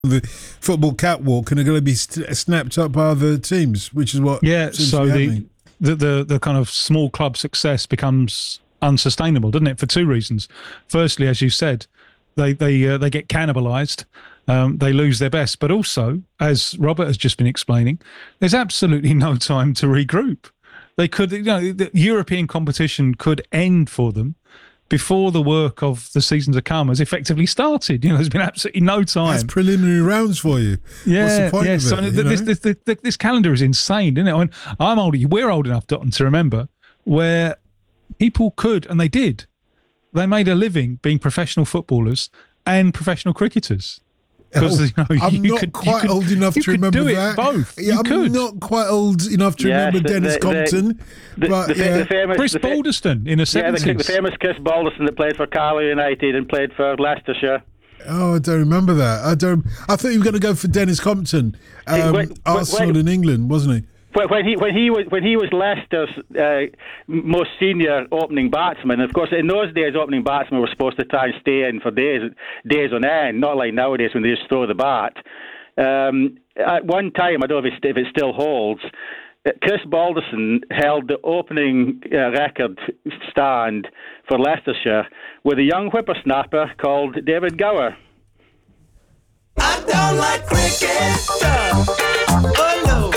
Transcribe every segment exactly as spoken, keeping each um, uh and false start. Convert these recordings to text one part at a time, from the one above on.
the football catwalk and are going to be st- snapped up by other teams, which is what yeah. seems So to be the, the the the kind of small club success becomes unsustainable, doesn't it? For two reasons. Firstly, as you said, they they uh, they get cannibalised. Um, they lose their best, but also, as Robert has just been explaining, there's absolutely no time to regroup. They could, you know, the European competition could end for them before the work of the season to come has effectively started. You know, there's been absolutely no time. That's preliminary rounds for you. Yeah, What's the point yeah. of it, So you this, know? this, this, this, this calendar is insane, isn't it? I mean, I'm old. We're old enough, Dotton, to remember where people could, and they did. They made a living being professional footballers and professional cricketers. Because Oh, you know, I'm you not could, quite you could, old enough you to could remember do it that. both. Yeah, you I'm could. not quite old enough to Yes, remember the- Dennis the- Compton. The, but the, yeah. the famous Chris the fa- Balderston in the Yeah, seventies. the, the famous Chris Balderston that played for Carlisle United and played for Leicestershire. Oh, I don't remember that. I don't. I thought you were going to go for Dennis Compton, um, Hey, wait, Arsenal wait. in England, wasn't he? When when he when he was when he was Leicester's uh, most senior opening batsman, of course, in those days, opening batsmen were supposed to try and stay in for days days on end, not like nowadays when they just throw the bat. Um, at one time, I don't know if, if it still holds. Chris Balderson held the opening uh, record stand for Leicestershire with a young whippersnapper called David Gower. I don't like cricket. Oh no.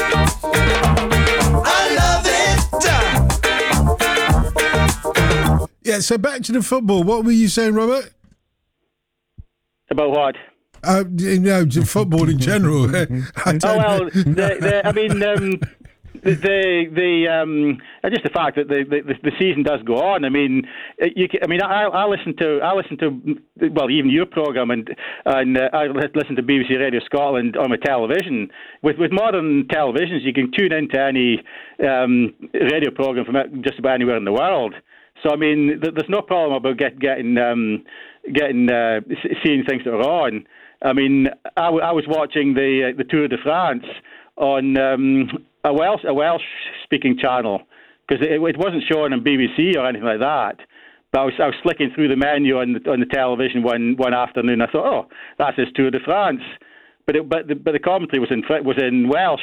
I love it. Yeah. So back to the football. What were you saying, Robert? About what? Uh, you know, to football in general. I don't Oh well, know. the, the, I mean, um, the the, the um, uh, just the fact that the, the, the season does go on. I mean, uh, you can, I mean, I, I listen to I listen to well, even your program, and and uh, I listen to B B C Radio Scotland on my television. With with modern televisions, you can tune into any um, radio program from just about anywhere in the world. So I mean, th- there's no problem about get, getting um, getting uh, seeing things that are on. I mean, I, w- I was watching the uh, the Tour de France on um, a Welsh a Welsh speaking channel because it, it wasn't shown on B B C or anything like that. But I was I was flicking through the menu on the, on the television one one afternoon. I thought, oh, that's his Tour de France. But it, but the but the commentary was in was in Welsh.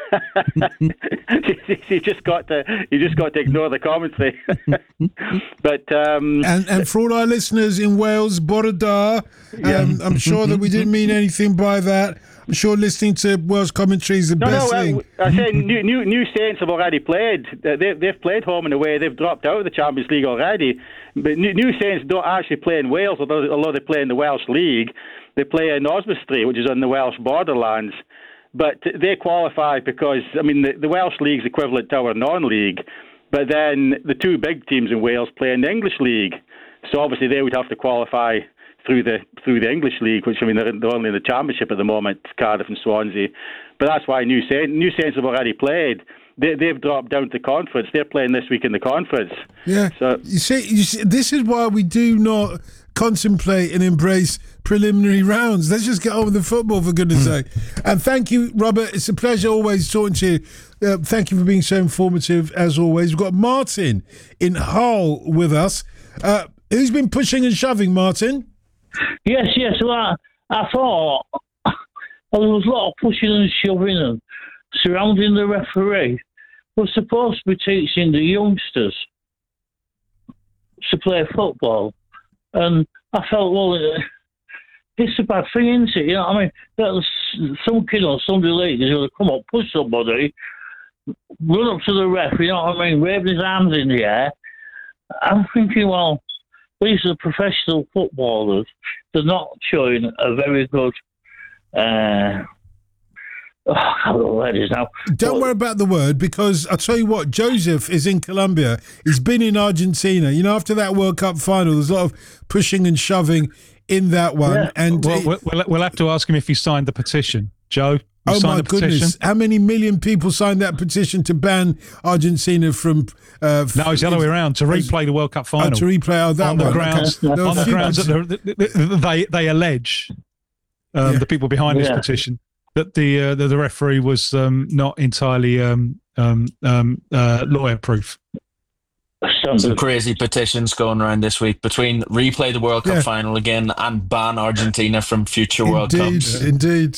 you just got to you just got to ignore the commentary. but um, And, and for all our listeners in Wales, Borodar, um, I'm sure that we didn't mean anything by that. I'm sure listening to Welsh commentary is the no, best no, thing. I, I said New, New New Saints have already played. Uh, They, they've played home and away. They've dropped out of the Champions League already. But New, New Saints don't actually play in Wales, although, although they play in the Welsh League. They play in Oswestry, which is on the Welsh borderlands. But they qualify because, I mean, the, the Welsh League's equivalent to our non-league. But then the two big teams in Wales play in the English League. So obviously they would have to qualify through the through the English League, which, I mean, they're, they're only in the Championship at the moment, Cardiff and Swansea. But that's why New Saints, New Saints have already played. They, they've dropped down to conference. They're playing this week in the conference. Yeah. So You see, you see, this is why we do not contemplate and embrace preliminary rounds. Let's just get on with the football, for goodness sake. And thank you, Robert. It's a pleasure always talking to you. Uh, thank you for being so informative, as always. We've got Martin in Hull with us. Uh, who's been pushing and shoving, Martin? Yes, yes. Well, I, I thought well, there was a lot of pushing and shoving and surrounding the referee. We're supposed to be teaching the youngsters to play football. And I felt, well, it, it's a bad thing, isn't it? You know what I mean? That some kid or somebody late is going to come up, push somebody, run up to the ref, you know what I mean, waving his arms in the air. I'm thinking, well, these are professional footballers. They're not showing a very good... Uh, oh, I don't know what it is now. Don't But- worry about the word, because I'll tell you what, Joseph is in Colombia. He's been in Argentina. You know, after that World Cup final, there's a lot of pushing and shoving in that one. Yeah. And Well, it- we'll, we'll we'll have to ask him if he signed the petition. Joe, you oh signed my the petition? goodness, how many million people signed that petition to ban Argentina from... Uh, f- No, it's the other way around, to replay the World Cup Oh, final. to replay oh, that on the one. grounds, Okay. There were on the few grounds that peti- the, the, they they allege um, Yeah. the people behind this Yeah. petition that the uh, the, the referee was um, not entirely um, um, um, uh, lawyer proof. So Can Some do. crazy petitions going around this week between replay the World Cup Yeah. final again and ban Argentina from future World Indeed, Cups. indeed.